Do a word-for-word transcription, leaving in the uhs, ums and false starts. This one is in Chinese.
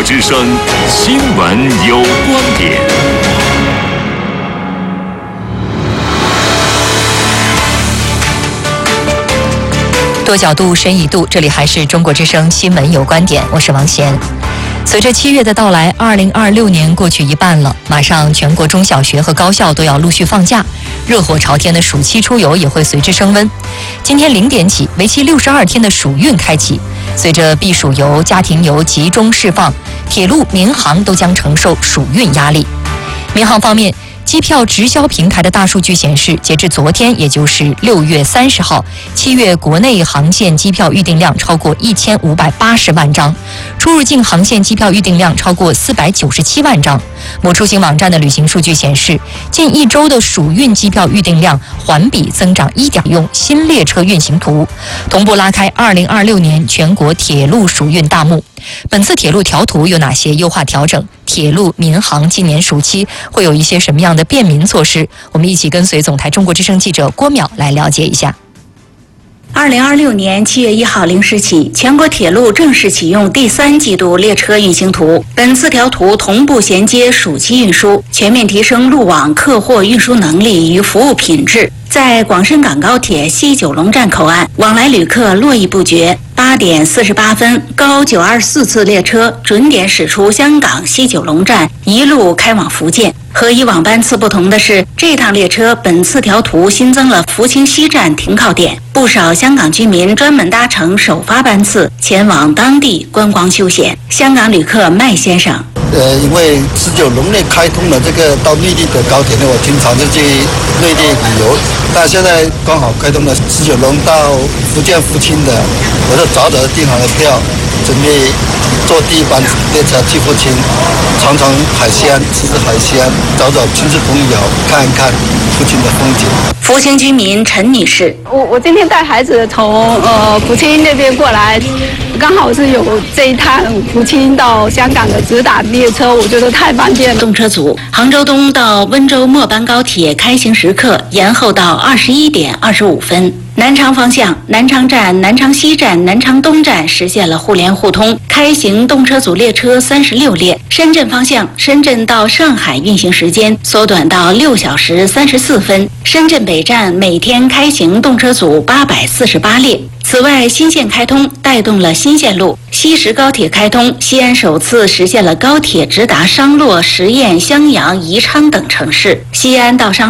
之声新闻有观点。 多角度，深一度，这里还是中国之声新闻有观点，我是王贤。随着七月的到来，二零二六年过去一半了，马上全国中小学和高校都要陆续放假，热火朝天的暑期出游也会随之升温。今天零点起，为期六十二天的暑运开启，随着避暑游、家庭游集中释放，铁路、民航都将承受暑运压力。民航方面，机票直销平台的大数据显示，截至昨天，也就是六月三十号，七月国内航线机票预订量超过一千五百八十万张，出入境航线机票预订量超过四百九十七万张。某出行网站的旅行数据显示，近一周的暑运机票预订量环比增长一点，用新列车运行图，同步拉开二零二六年全国铁路暑运大幕。本次铁路调图有哪些优化调整？铁路、民航今年暑期会有一些什么样的便民措施？我们一起跟随总台中国之声记者郭淼来了解一下。 二零二六年七月一号零时起，全国铁路正式启用第三季度列车运行图。本次调图同步衔接暑期运输，全面提升路网客货运输能力与服务品质。在广深港高铁西九龙站口岸，往来旅客络绎不绝。八点四十八分，高九二四次列车准点驶出香港西九龙站，一路开往福建。和以往班次不同的是，这趟列车本次调图新增了福清西站停靠点，不少香港居民专门搭乘首发班次前往当地观光休闲。香港旅客麦先生。 呃，因为十九龙内开通了这个到内地的高铁呢，我经常就去内地旅游。那现在刚好开通了十九龙到福建福清的，我就早早订好了票，准备坐第一班列车去福清，尝尝海鲜，吃吃海鲜，找找亲戚朋友，看一看福清的风景。 福清居民陈女士， 我我今天带孩子从呃福清那边过来，刚好是有这一趟福清到香港的直达列车，我觉得太方便了。 动车组杭州东到温州末班高铁开行时刻延后到二十一点二十五分。南昌方向，南昌站、南昌西站、南昌东站实现了互联互通，开行动车组列车三十六列。深圳方向，深圳到上海运行时间缩短到六小时三十四分。深圳北站每天开行动车组八百四十八列。此外，新线开通带动了新线路，西石高铁开通，西安首次实现了高铁直达商洛、十堰、襄阳、宜昌等城市。西安到商